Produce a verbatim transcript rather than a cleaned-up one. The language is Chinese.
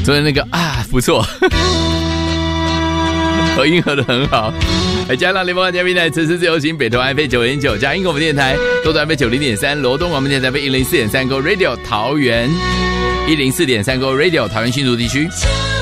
昨天那个啊不错，合音合得很好。来加上联邦嘉宾台，城市自由行，北投 F M 九点九，嘉音广播电台，多多 F M 九零点三，罗东广播电台 F M 一零四点三 Go Radio 桃园一零四点三 Go Radio 桃园新竹地区。